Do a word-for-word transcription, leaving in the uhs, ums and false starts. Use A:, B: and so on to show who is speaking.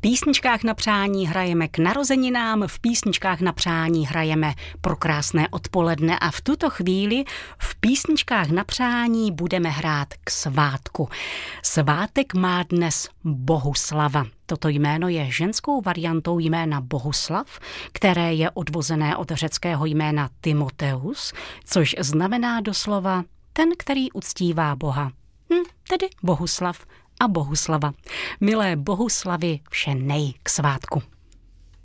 A: písničkách na přání hrajeme k narozeninám, v písničkách na přání hrajeme pro krásné odpoledne a v tuto chvíli v písničkách na přání budeme hrát k svátku. Svátek má dnes Bohuslava. Toto jméno je ženskou variantou jména Bohuslav, které je odvozené od řeckého jména Timoteus, což znamená doslova ten, který uctívá Boha. Hm, tedy Bohuslav a Bohuslava. Milé Bohuslavy, vše nej k svátku.